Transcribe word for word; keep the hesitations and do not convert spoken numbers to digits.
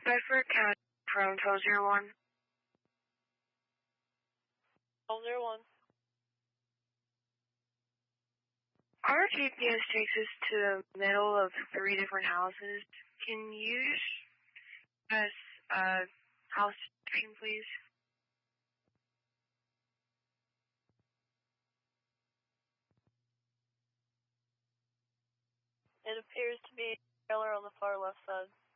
Bedford County from twelve zero one. twelve zero one. Our G P S takes us to the middle of three different houses. Can you just give us uh, house description, please? It appears to be a trailer on the far left side.